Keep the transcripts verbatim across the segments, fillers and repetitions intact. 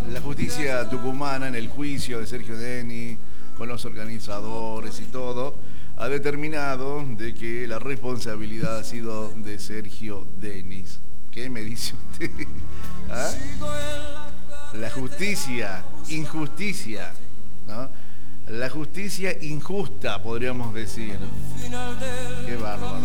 La justicia tucumana, en el juicio de Sergio Denis, con los organizadores y todo, ha determinado de que la responsabilidad ha sido de Sergio Denis. ¿Qué me dice usted? ¿Ah? La justicia, injusticia, ¿no? La justicia injusta, podríamos decir. Qué bárbaro.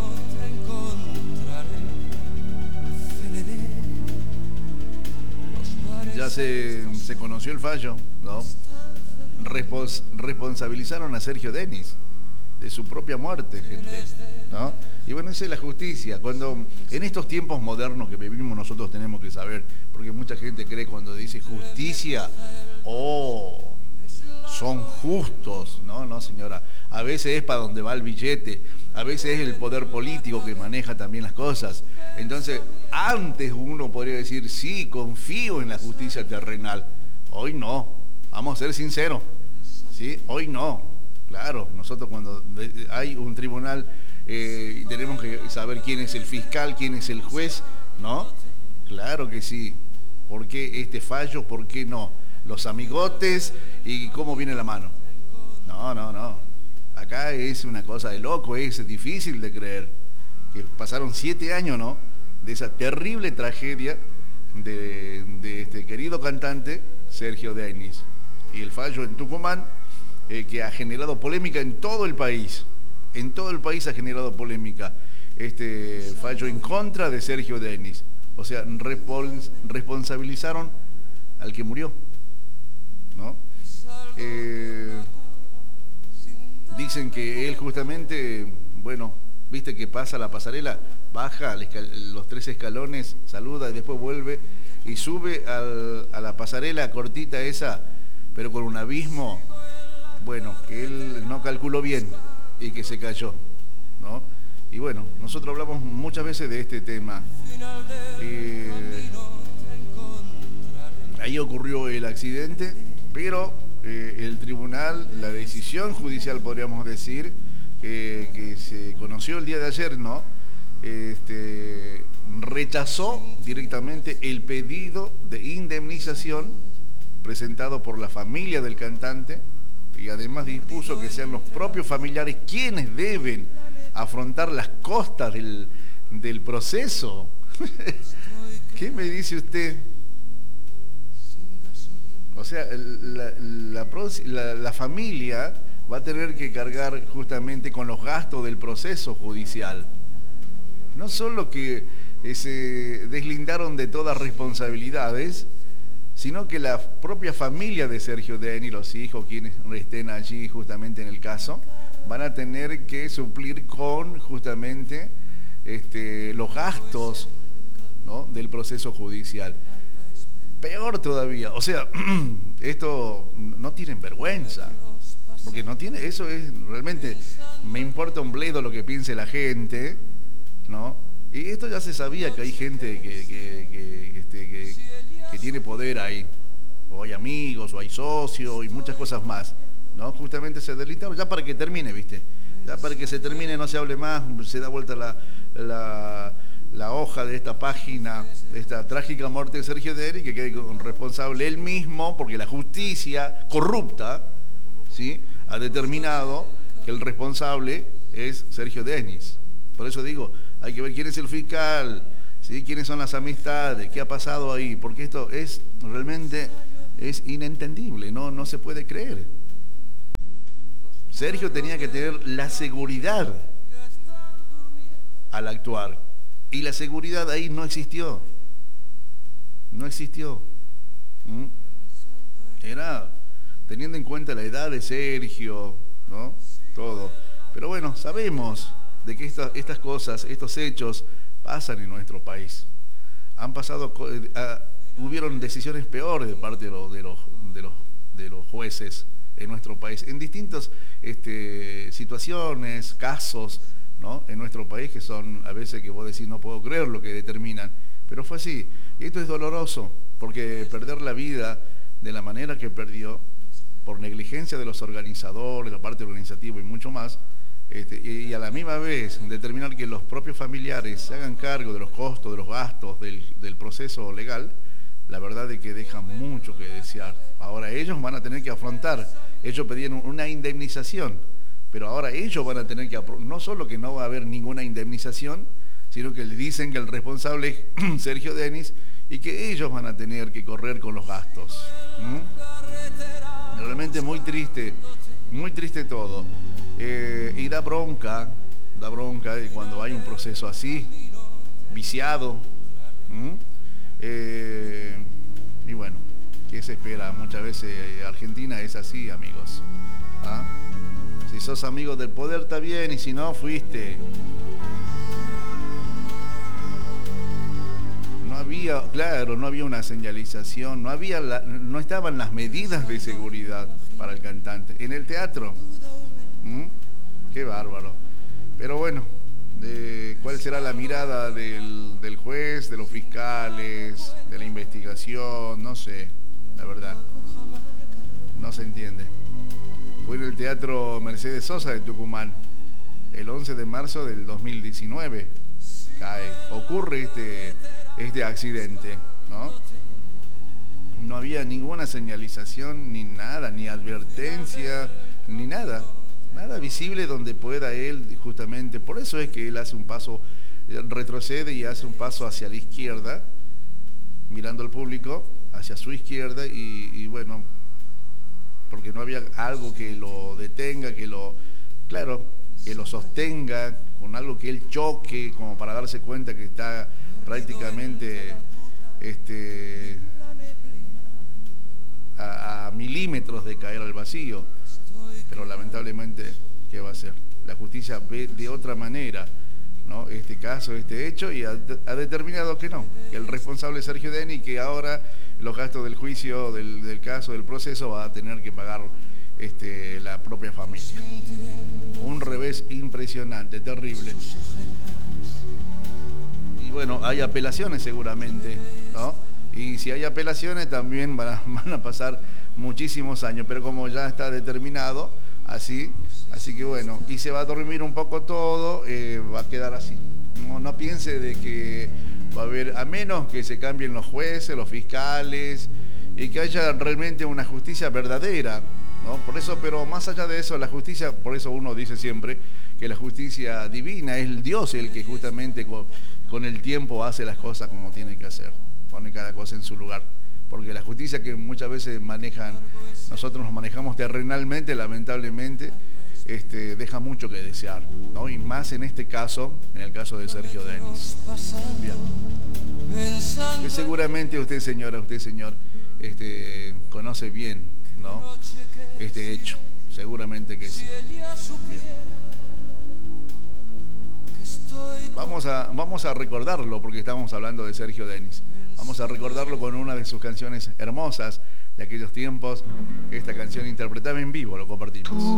Ya se, se conoció el fallo, ¿no? Respons, responsabilizaron a Sergio Denis de su propia muerte, gente, ¿no? Y bueno, esa es la justicia. Cuando en estos tiempos modernos que vivimos, nosotros tenemos que saber, porque mucha gente cree cuando dice justicia, oh, son justos. No, no, señora. A veces es para donde va el billete, a veces es el poder político que maneja también las cosas. Entonces, antes uno podría decir, sí, confío en la justicia terrenal. Hoy no, vamos a ser sinceros, ¿sí? Hoy no. Claro, nosotros cuando hay un tribunal eh, y tenemos que saber quién es el fiscal, quién es el juez, ¿no? Claro que sí. ¿Por qué este fallo? ¿Por qué no? Los amigotes y cómo viene la mano. No, no, no. Acá es una cosa de loco, es difícil de creer. Que pasaron siete años, ¿no? De esa terrible tragedia de, de este querido cantante Sergio Denis. Y el fallo en Tucumán, eh, que ha generado polémica en todo el país. En todo el país ha generado polémica. Este fallo en contra de Sergio Denis. O sea, respons responsabilizaron al que murió, ¿no? Eh, dicen que él justamente, bueno, viste que pasa la pasarela, baja los tres escalones, saluda y después vuelve y sube al, a la pasarela cortita esa, pero con un abismo, bueno, que él no calculó bien y que se cayó, ¿no? Y bueno, nosotros hablamos muchas veces de este tema. Eh, ahí ocurrió el accidente, pero eh, el tribunal, la decisión judicial, podríamos decir, eh, que se conoció el día de ayer, ¿no? Este, rechazó directamente el pedido de indemnización presentado por la familia del cantante y además dispuso que sean los propios familiares quienes deben afrontar las costas del, del proceso. ¿Qué me dice usted? O sea, la, la, la, la familia va a tener que cargar justamente con los gastos del proceso judicial. No solo que eh, se deslindaron de todas responsabilidades, sino que la propia familia de Sergio Denis, los hijos, quienes estén allí justamente en el caso, van a tener que suplir con justamente este, los gastos, ¿no?, del proceso judicial. Peor todavía, o sea, esto no tienen vergüenza, porque no tiene, eso es realmente, me importa un bledo lo que piense la gente, ¿no? Y esto ya se sabía que hay gente que, que, que, este, que, que tiene poder ahí, o hay amigos, o hay socios, y muchas cosas más, ¿no? Justamente se delindaron, ya para que termine, ¿viste? Ya para que se termine, no se hable más, se da vuelta la, la, la hoja de esta página, de esta trágica muerte de Sergio Denis, que quede responsable él mismo, porque la justicia corrupta, ¿sí?, ha determinado que el responsable es Sergio Denis. Por eso digo, hay que ver quién es el fiscal, ¿sí?, quiénes son las amistades, qué ha pasado ahí, porque esto es realmente es inentendible, no, no se puede creer. Sergio tenía que tener la seguridad al actuar, y la seguridad ahí no existió, no existió. ¿Mm? Era teniendo en cuenta la edad de Sergio, ¿no?, todo. Pero bueno, sabemos de que esta, estas cosas, estos hechos pasan en nuestro país. Han pasado, uh, hubieron decisiones peores de parte de los, de los, de los, de los jueces en nuestro país, en distintas este, situaciones, casos, ¿no?, en nuestro país, que son a veces que vos decís no puedo creer lo que determinan, pero fue así. Y esto es doloroso, porque perder la vida de la manera que perdió, por negligencia de los organizadores, la parte organizativa y mucho más, este, y, y a la misma vez determinar que los propios familiares se hagan cargo de los costos, de los gastos del, del proceso legal, la verdad es que deja mucho que desear. Ahora ellos van a tener que afrontar, ellos pedían una indemnización, pero ahora ellos van a tener que, no solo que no va a haber ninguna indemnización, sino que le dicen que el responsable es Sergio Denis y que ellos van a tener que correr con los gastos. ¿Mm? Realmente muy triste, muy triste todo. Eh, y da bronca, da bronca cuando hay un proceso así, viciado. ¿Mm? Eh, y bueno, ¿qué se espera? Muchas veces Argentina es así, amigos. ¿Ah? Si sos amigo del poder está bien, y si no, fuiste. No había, claro, no había una señalización, no había la, no estaban las medidas de seguridad para el cantante. En el teatro. ¿Mm? Qué bárbaro. Pero bueno, de, ¿cuál será la mirada del, del juez, de los fiscales, de la investigación? No sé, la verdad. No se entiende. Fue en el Teatro Mercedes Sosa de Tucumán, el once de marzo del dos mil diecinueve. Cae, ocurre este, este accidente, ¿no? No había ninguna señalización, ni nada, ni advertencia, ni nada. Nada visible donde pueda él, justamente, por eso es que él hace un paso, retrocede y hace un paso hacia la izquierda, mirando al público, hacia su izquierda, y, y bueno, porque no había algo que lo detenga, que lo, claro, que lo sostenga, con algo que él choque, como para darse cuenta que está prácticamente este, a, a milímetros de caer al vacío. Pero lamentablemente, ¿qué va a hacer? La justicia ve de otra manera, ¿no? Este caso, este hecho, y ha, ha determinado que no, que el responsable es Sergio Denis, que ahora los gastos del juicio, del, del caso, del proceso, va a tener que pagar este, la propia familia. Un revés impresionante, terrible. Y bueno, hay apelaciones seguramente, ¿no? Y si hay apelaciones también van a, van a pasar muchísimos años, pero como ya está determinado, así, así que bueno, y se va a dormir un poco todo, eh, va a quedar así. No, no piense de que va a haber, a menos que se cambien los jueces, los fiscales, y que haya realmente una justicia verdadera, ¿no? Por eso, pero más allá de eso, la justicia, por eso uno dice siempre que la justicia divina es el Dios el que justamente con, con el tiempo hace las cosas como tiene que hacer, pone cada cosa en su lugar. Porque la justicia que muchas veces manejan, nosotros nos manejamos terrenalmente, lamentablemente, este, deja mucho que desear, ¿no? Y más en este caso, en el caso de Sergio Denis. Bien. Que seguramente usted, señora, usted, señor, este, conoce bien, ¿no? Este hecho, seguramente que sí. Bien. Vamos a, vamos a recordarlo porque estamos hablando de Sergio Denis. Vamos a recordarlo con una de sus canciones hermosas de aquellos tiempos. Esta canción interpretada en vivo, lo compartimos.